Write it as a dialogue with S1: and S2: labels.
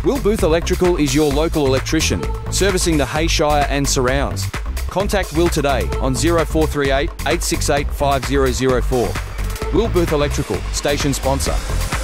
S1: Will Booth Electrical is your local electrician, servicing the Hayshire and surrounds. Contact Will today on 0438 868 5004. Will Booth Electrical, station sponsor.